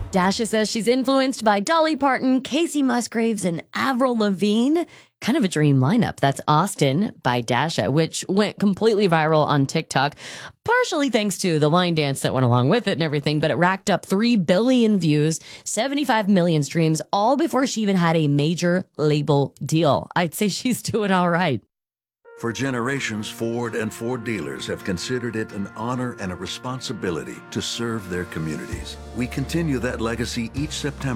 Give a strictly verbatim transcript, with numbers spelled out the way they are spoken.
Dasha says she's influenced by Dolly Parton, Casey Musgraves, and Avril Lavigne. Kind of a dream lineup. That's Austin by Dasha, which went completely viral on TikTok, partially thanks to the line dance that went along with it and everything, but it racked up three billion views, seventy-five million streams, all before she even had a major label deal. I'd say she's doing all right. For generations, Ford and Ford dealers have considered it an honor and a responsibility to serve their communities. We continue that legacy each September